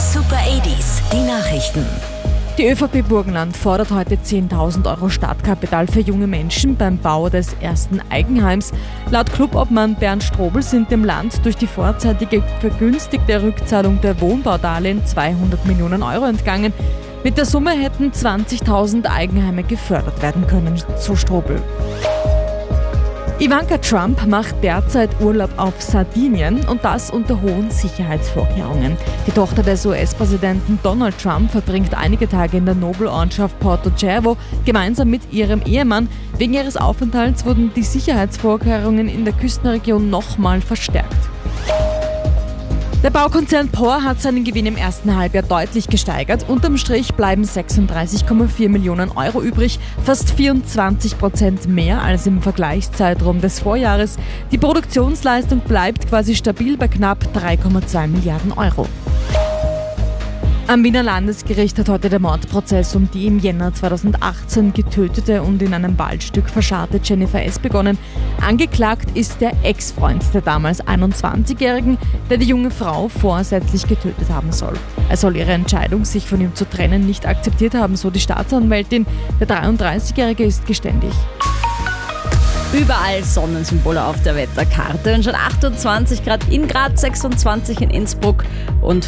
Super 80s, die Nachrichten. Die ÖVP Burgenland fordert heute 10.000 Euro Startkapital für junge Menschen beim Bau des ersten Eigenheims. Laut Clubobmann Bernd Strobel sind dem Land durch die vorzeitige vergünstigte Rückzahlung der Wohnbaudarlehen 200 Millionen Euro entgangen. Mit der Summe hätten 20.000 Eigenheime gefördert werden können, so Strobel. Ivanka Trump macht derzeit Urlaub auf Sardinien und das unter hohen Sicherheitsvorkehrungen. Die Tochter des US-Präsidenten Donald Trump verbringt einige Tage in der Nobelorschaft Porto Cervo gemeinsam mit ihrem Ehemann. Wegen ihres Aufenthalts wurden die Sicherheitsvorkehrungen in der Küstenregion nochmal verstärkt. Der Baukonzern POR hat seinen Gewinn im ersten Halbjahr deutlich gesteigert. Unterm Strich bleiben 36,4 Millionen Euro übrig, fast 24% mehr als im Vergleichszeitraum des Vorjahres. Die Produktionsleistung bleibt quasi stabil bei knapp 3,2 Milliarden Euro. Am Wiener Landesgericht hat heute der Mordprozess um die im Jänner 2018 getötete und in einem Waldstück verscharrte Jennifer S. begonnen. Angeklagt ist der Ex-Freund der damals 21-Jährigen, der die junge Frau vorsätzlich getötet haben soll. Er soll ihre Entscheidung, sich von ihm zu trennen, nicht akzeptiert haben, so die Staatsanwältin. Der 33-Jährige ist geständig. Überall Sonnensymbole auf der Wetterkarte und schon 28 Grad in Graz, 26 in Innsbruck und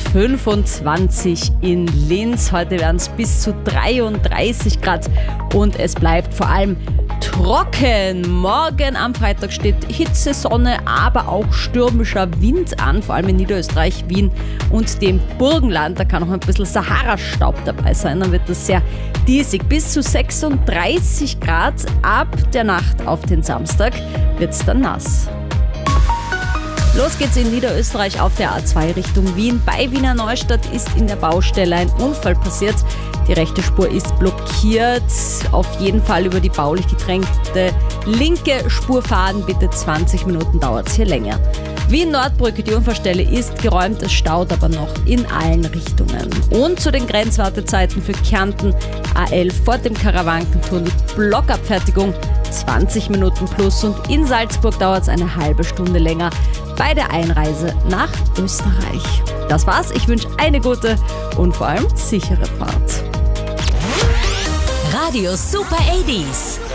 25 in Linz. Heute werden es bis zu 33 Grad und es bleibt vor allem trocken. Morgen am Freitag steht Hitze, Sonne, aber auch stürmischer Wind an, vor allem in Niederösterreich, Wien und dem Burgenland. Da kann auch ein bisschen Sahara-Staub dabei sein, dann wird das sehr diesig. Bis zu 36 Grad ab der Nacht auf den Samstag wird es dann nass. Los geht's in Niederösterreich auf der A2 Richtung Wien. Bei Wiener Neustadt ist in der Baustelle ein Unfall passiert. Die rechte Spur ist blockiert. Auf jeden Fall über die baulich getränkte linke Spur fahren. Bitte 20 Minuten dauert es hier länger. Wien-Nordbrücke, die Unfallstelle ist geräumt, es staut aber noch in allen Richtungen. Und zu den Grenzwartezeiten für Kärnten: A11 vor dem Karawankentunnel, Blockabfertigung 20 Minuten plus und in Salzburg dauert es eine halbe Stunde länger bei der Einreise nach Österreich. Das war's, ich wünsche eine gute und vor allem sichere Fahrt. Radio Super 80s.